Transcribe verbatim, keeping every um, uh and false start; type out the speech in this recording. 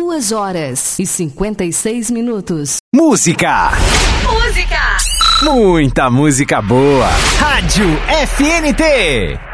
Duas horas e cinquenta e seis minutos. Música! Música! Muita música boa! Rádio F N T!